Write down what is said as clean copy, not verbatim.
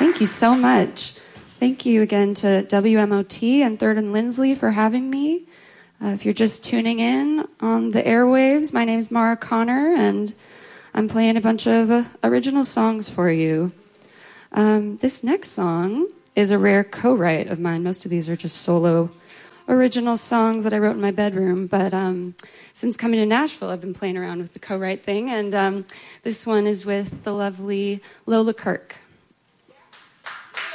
Thank you so much. Thank you again to WMOT and Third and Lindsley for having me. If you're just tuning in on the airwaves, my name is Mara Connor, and I'm playing a bunch of original songs for you. This next song is a rare co-write of mine. Most of these are just solo original songs that I wrote in my bedroom, but since coming to Nashville, I've been playing around with the co-write thing, and this one is with the lovely Lola Kirk.